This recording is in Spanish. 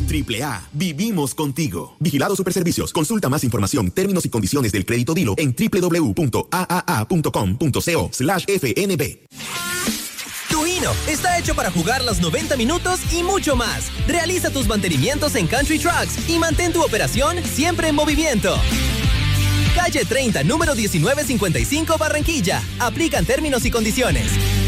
AAA, vivimos contigo. Vigilado Superservicios. Consulta más información, términos y condiciones del crédito Dilo en www.aaa.com.co/FNB. Tu Hino está hecho para jugar los 90 minutos y mucho más. Realiza tus mantenimientos en Country Trucks y mantén tu operación siempre en movimiento. Calle 30, número 1955, Barranquilla. Aplican términos y condiciones.